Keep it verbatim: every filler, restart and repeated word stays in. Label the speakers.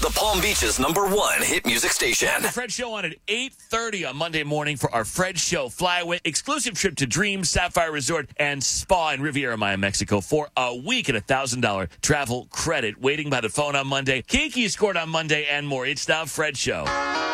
Speaker 1: the Palm Beach's number one hit music station.
Speaker 2: The Fred Show on at eight thirty on Monday morning for our Fred Show Flyaway exclusive trip to Dream Sapphire Resort and Spa in Riviera Maya, Mexico for a week and a one thousand dollars travel credit waiting by the phone on Monday. Kiki scored on Monday and more. It's the Fred Show.